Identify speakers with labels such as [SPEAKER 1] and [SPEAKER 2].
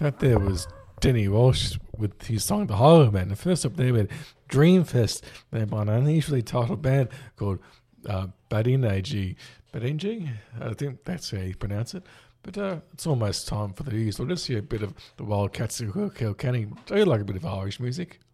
[SPEAKER 1] That there was Denny Walsh with his song The Highwayman. The first up there we had Dreamfest, they're by an unusually titled band called Badinagi. Badingi? I think that's how you pronounce it. But it's almost time for the usual. Let's hear a bit of the Wildcats of Kilkenny. Do you like a bit of Irish music?